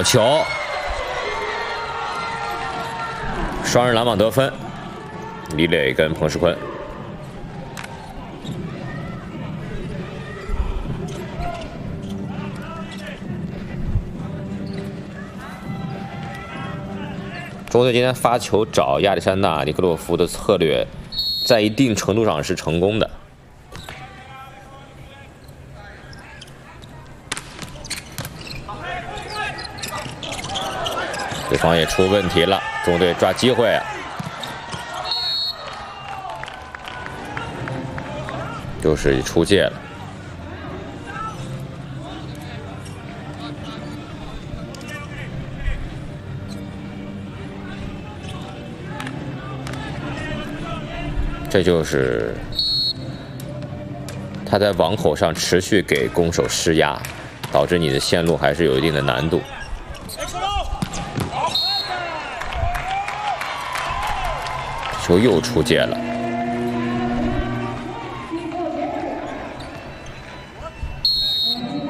球，双人拦网得分，李磊跟彭世坤。中国队今天发球找亚历山大·尼克洛夫的策略，在一定程度上是成功的。对方也出问题了，中国队抓机会啊，就是出界了。这就是他在网口上持续给攻手施压，导致你的线路还是有一定的难度。球又出界了。